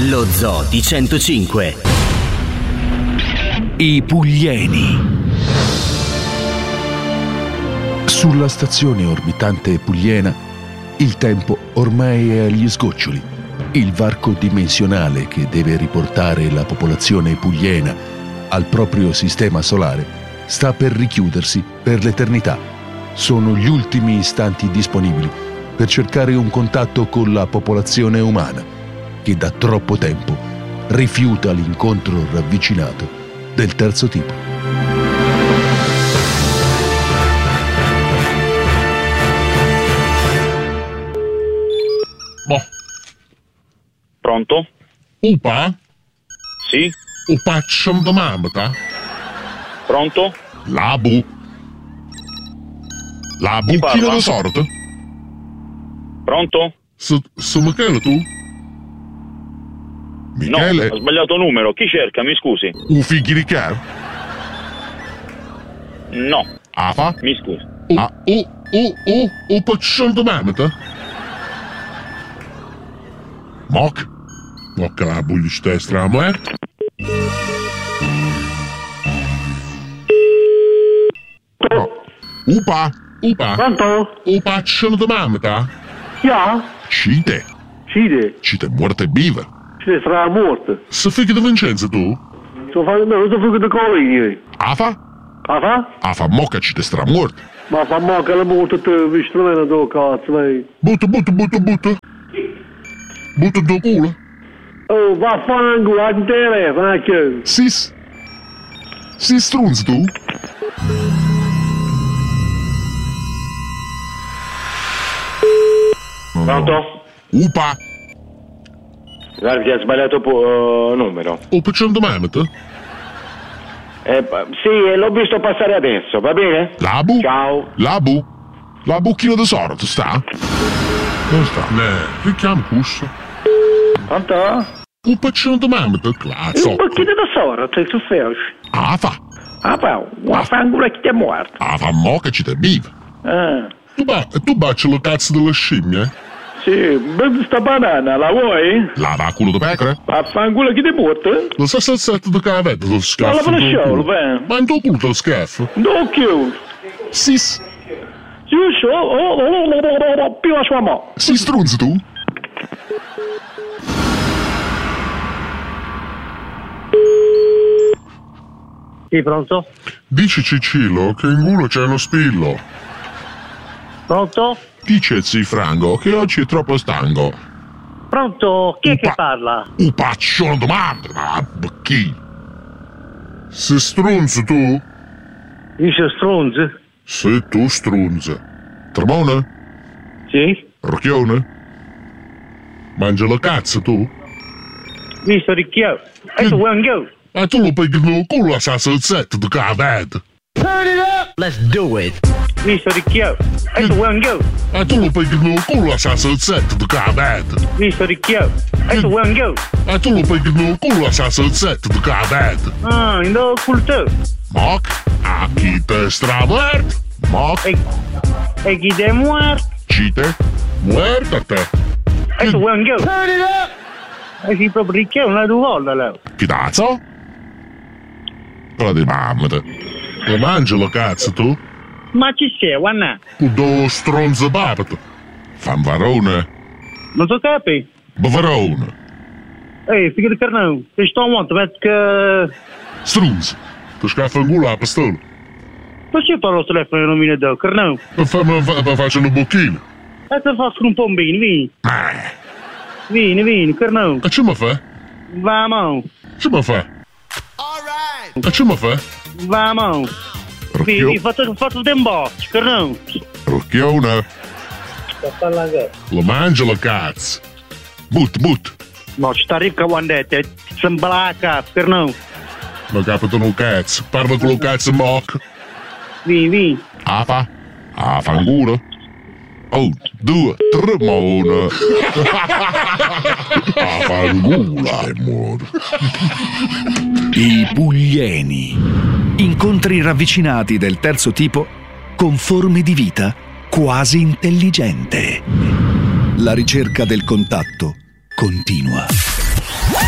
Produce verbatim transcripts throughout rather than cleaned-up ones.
Lo Zoo di centocinque. I Puglieni. Sulla stazione orbitante pugliena, il tempo ormai è agli sgoccioli. Il varco dimensionale che deve riportare la popolazione pugliena al proprio sistema solare sta per richiudersi per l'eternità. Sono gli ultimi istanti disponibili per cercare un contatto con la popolazione umana, che da troppo tempo rifiuta l'incontro ravvicinato del terzo tipo. Boh. Pronto? Upa? Sì? Upa c'è un domanda? Pronto? Labu? Labu, chi la sorte? Pronto? Su Michele tu? Michele? No, ho sbagliato numero. Chi cerca? Mi scusi. Un figlio di che? No. Afa? Mi scusi. Ah, u, u, u, upa c'è un domanda? Mok? Mok la bugliš te stramo, eh? No. Upa? Upa? Pronto? Upa c'è una domanda? Ja? Cite? Cide? Cite morte viva? Cide sarà morta. Se figlio di Vincenzo tu? Sto facendo, non sto facendo di colini. Afa? Afa? Afa mocca cite stra morta. Ma fa mocca la morte te, vi strumento do cazzo, vai. Butto, butto, butto, butto. Butto do culo. Oh, vaffanculo, la ti telefono, anche. Sis? Sis strunz tu? Pronto? Upa? Guardi, ha sbagliato po- numero. Upa c'è un domanda? Eh, sì, l'ho visto passare adesso, va bene? Labu? Ciao. Labu? La bucchina di sorte sta? Non sta? Ne, che chiamo questo? Pronto? Upa c'è un domanda? Cazzo. Un pochino da sorte, tu fai. Ah fa? Ah, pa, vaffanculo che ti è morto. Ah fa mocca ci te viva. Ah. Tu, ba- tu baci la cazzo delle scimmie? Sì, bevi sta banana, la vuoi? La va culo di pecora? Vaffanculo che ti è morto? Lo sa salsetto di cavetta del Ma scaffo. la conoscevo, va? Ma in tuo culo del scaffo? No, chiuso. Sis? Giusto? Oh, oh, oh, oh, oh, oh, più la sua mano. Si strunzi tu? Sì, pronto? Dici Cicillo che in culo c'è uno spillo. Pronto? Dice Zifrango che oggi è troppo stanco. Pronto? Chi è Upa- che parla? Un paccione domanda, ma chi? Se strunzi tu? Dice stronzo? Se tu strunzi. Tramone? Sì? Rocchione? Mangia la cazzo tu? Mister Ricchio. E tu vuoi anche? E tu lo pigli nel culo a sa salsetto di cavetta. Let's do it. Mister Ricchio. E tu vuoi anche? E tu lo pigli nel culo a sa salsetto di cavetta. Mister Ricchio. E tu vuoi anche? E tu lo pigli nel culo a sa salsetto di cavetta. Ah, in do culto. Moc, a chi te stramert? Moc, E, e chi ti è morto? cite, muerta te. E tu vuoi anche? E si proprio Ricchio, non la tua volta, lei. Chi cazzo? Quella di mamma te. Lo mangi la cazzo tu? Ma ci sei, guarda. Tu do stronzo babete. Fanvarone. Non so capi. Bavarone. Ehi, figlio di carnone, se sto a monte, vedo che... Strunz. Tu scaffa in culo la pistola. Ma si parla al telefono e non mi ne do, carnone. E fammi fa, faccio una bocchina. E te faccio un pombino, vieni. Eh. Vieni, vieni, carnone. E ce mi fa? Vamo, Ce mi fa? E ce mi fa? vamo. Vieni, Rocchio- faccio, faccio un boccio, carnone. Rocchione. Parla che? Lo mangia la cazzo. But, but. Ma ci sta ricca quando è, te sembra la cazzo, carnone. Non capito un cazzo. Parla con lo cazzo moc. Vieni, vieni. Ah fa? Ah fa in culo? Oh, due, tre, ma una. Ah fa in culo. E muore. I Puglieni. Incontri ravvicinati del terzo tipo con forme di vita quasi intelligente. La ricerca del contatto continua.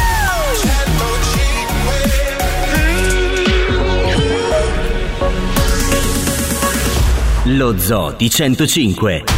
Lo Zoo di centocinque.